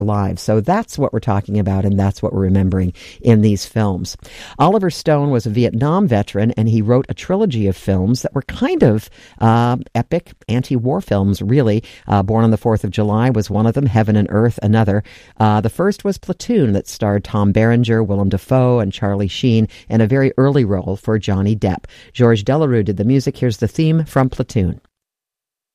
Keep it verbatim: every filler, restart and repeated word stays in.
lives. So that's what we're talking about, and that's what we're remembering in these films. Oliver Stone was a Vietnam veteran, and he wrote a trilogy of films that were kind of uh, epic anti-war films, really. Uh, Born on the fourth of July was one of them, Heaven and Earth another. Uh, the first was Platoon, that starred Tom Berenger, Willem Dafoe, and Charlie Sheen, and a very early role for Johnny Depp. George Delarue did the music. Here's the theme from Platoon.